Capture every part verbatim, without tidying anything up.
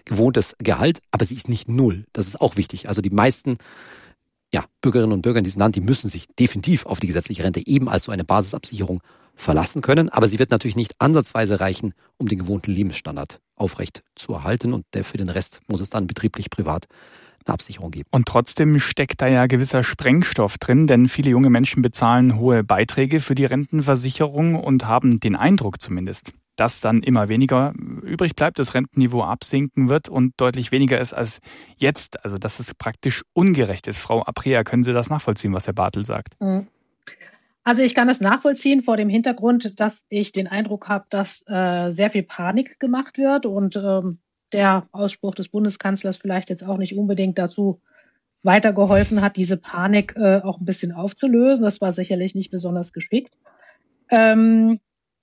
gewohntes Gehalt, aber sie ist nicht null. Das ist auch wichtig. Also die meisten ja, Bürgerinnen und Bürger in diesem Land, die müssen sich definitiv auf die gesetzliche Rente eben als so eine Basisabsicherung verlassen können. Aber sie wird natürlich nicht ansatzweise reichen, um den gewohnten Lebensstandard aufrecht zu erhalten. Und der, für den Rest muss es dann betrieblich, privat eine Absicherung geben. Und trotzdem steckt da ja gewisser Sprengstoff drin, denn viele junge Menschen bezahlen hohe Beiträge für die Rentenversicherung und haben den Eindruck zumindest, dass dann immer weniger übrig bleibt, das Rentenniveau absinken wird und deutlich weniger ist als jetzt. Also dass es praktisch ungerecht ist. Frau Aprea, können Sie das nachvollziehen, was Herr Bartel sagt? Also ich kann das nachvollziehen vor dem Hintergrund, dass ich den Eindruck habe, dass äh, sehr viel Panik gemacht wird und ähm, der Ausspruch des Bundeskanzlers vielleicht jetzt auch nicht unbedingt dazu weitergeholfen hat, diese Panik äh, auch ein bisschen aufzulösen. Das war sicherlich nicht besonders geschickt. Ähm,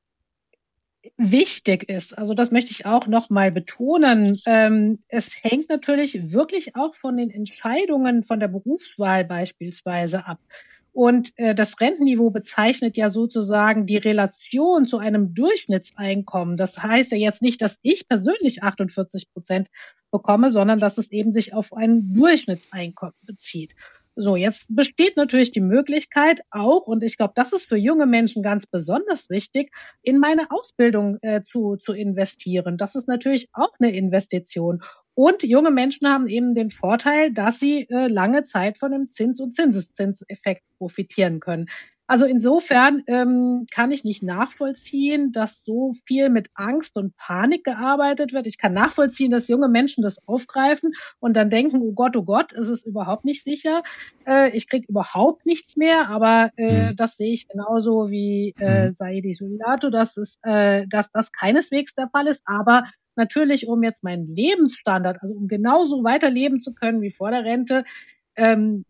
wichtig ist, also das möchte ich auch noch mal betonen, ähm, es hängt natürlich wirklich auch von den Entscheidungen von der Berufswahl beispielsweise ab. Und äh, das Rentenniveau bezeichnet ja sozusagen die Relation zu einem Durchschnittseinkommen. Das heißt ja jetzt nicht, dass ich persönlich achtundvierzig Prozent bekomme, sondern dass es eben sich auf ein Durchschnittseinkommen bezieht. So, jetzt besteht natürlich die Möglichkeit auch, und ich glaube, das ist für junge Menschen ganz besonders wichtig, in meine Ausbildung äh, zu, zu investieren. Das ist natürlich auch eine Investition. Und junge Menschen haben eben den Vorteil, dass sie äh, lange Zeit von dem Zins- und Zinseszinseffekt profitieren können. Also insofern ähm, kann ich nicht nachvollziehen, dass so viel mit Angst und Panik gearbeitet wird. Ich kann nachvollziehen, dass junge Menschen das aufgreifen und dann denken, oh Gott, oh Gott, es ist überhaupt nicht sicher. Äh, ich kriege überhaupt nichts mehr, aber äh, mhm. das sehe ich genauso wie äh, mhm. Saidi Sulilato, dass, es, äh, dass das keineswegs der Fall ist. Aber natürlich, um jetzt meinen Lebensstandard, also um genauso weiterleben zu können wie vor der Rente, ähm,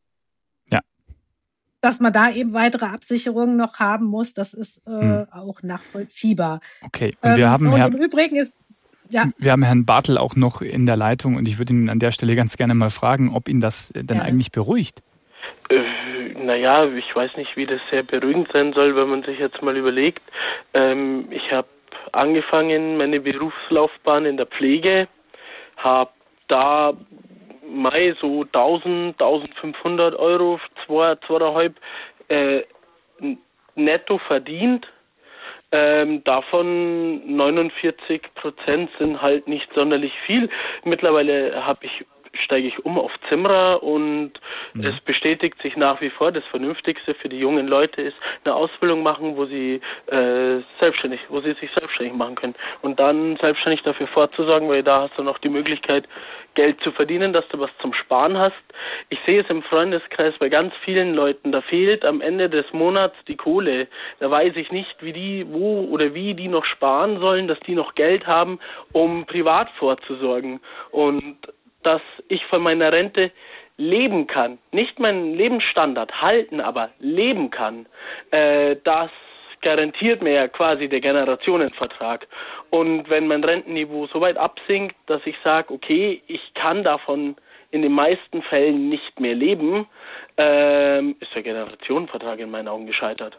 dass man da eben weitere Absicherungen noch haben muss, das ist äh, hm. auch nachvollziehbar. Okay, und wir ähm, haben und Herr, im Übrigen ist ja. wir haben Herrn Bartel auch noch in der Leitung und ich würde ihn an der Stelle ganz gerne mal fragen, ob ihn das denn ja. eigentlich beruhigt. Äh, naja, ich weiß nicht, wie das sehr beruhigend sein soll, wenn man sich jetzt mal überlegt. Ähm, ich habe angefangen, meine Berufslaufbahn in der Pflege, habe da Mai so tausend, tausendfünfhundert Euro, zwei, zweieinhalb äh, netto verdient. Ähm, davon neunundvierzig Prozent sind halt nicht sonderlich viel. Mittlerweile habe ich steige ich um auf Zimmerer und mhm. es bestätigt sich nach wie vor, das Vernünftigste für die jungen Leute ist, eine Ausbildung machen, wo sie äh, selbstständig, wo sie sich selbstständig machen können und dann selbstständig dafür vorzusorgen, weil da hast du noch die Möglichkeit, Geld zu verdienen, dass du was zum Sparen hast. Ich sehe es im Freundeskreis bei ganz vielen Leuten, da fehlt am Ende des Monats die Kohle. Da weiß ich nicht, wie die, wo oder wie die noch sparen sollen, dass die noch Geld haben, um privat vorzusorgen. Und dass ich von meiner Rente leben kann, nicht meinen Lebensstandard halten, aber leben kann, äh, das garantiert mir ja quasi der Generationenvertrag. Und wenn mein Rentenniveau so weit absinkt, dass ich sage, okay, ich kann davon in den meisten Fällen nicht mehr leben, äh, ist der Generationenvertrag in meinen Augen gescheitert.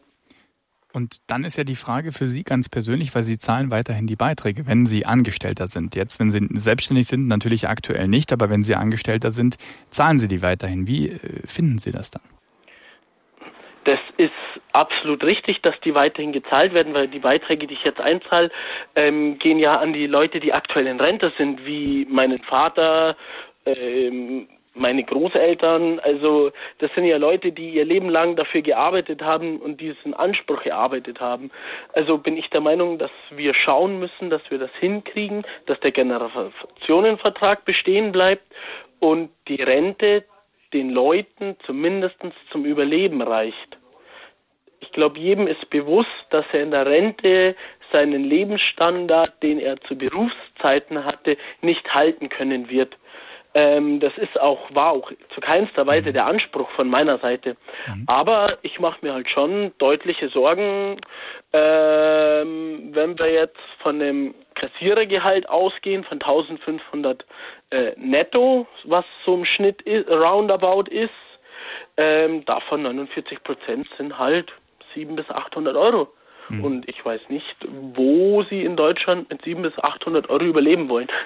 Und dann ist ja die Frage für Sie ganz persönlich, weil Sie zahlen weiterhin die Beiträge, wenn Sie Angestellter sind. Jetzt, wenn Sie selbstständig sind, natürlich aktuell nicht, aber wenn Sie Angestellter sind, zahlen Sie die weiterhin. Wie äh, finden Sie das dann? Das ist absolut richtig, dass die weiterhin gezahlt werden, weil die Beiträge, die ich jetzt einzahle, ähm, gehen ja an die Leute, die aktuell in Rente sind, wie meinen Vater, ähm, meine Großeltern. Also das sind ja Leute, die ihr Leben lang dafür gearbeitet haben und diesen Anspruch erarbeitet haben. Also bin ich der Meinung, dass wir schauen müssen, dass wir das hinkriegen, dass der Generationenvertrag bestehen bleibt und die Rente den Leuten zumindest zum Überleben reicht. Ich glaube, jedem ist bewusst, dass er in der Rente seinen Lebensstandard, den er zu Berufszeiten hatte, nicht halten können wird. Ähm, das ist auch, war auch zu keinster Weise der Anspruch von meiner Seite. Mhm. Aber ich mache mir halt schon deutliche Sorgen, ähm, wenn wir jetzt von dem Kassierergehalt ausgehen, von eintausendfünfhundert äh, netto, was so im Schnitt ist, roundabout ist, ähm, davon neunundvierzig Prozent sind halt siebenhundert bis achthundert Euro. Mhm. Und ich weiß nicht, wo sie in Deutschland mit siebenhundert bis achthundert Euro überleben wollen.